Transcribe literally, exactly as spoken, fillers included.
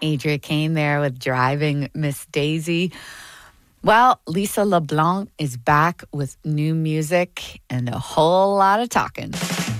Adria Kane there with Driving Miss Daisy. Well, Lisa LeBlanc is back with new music and a whole lot of talking.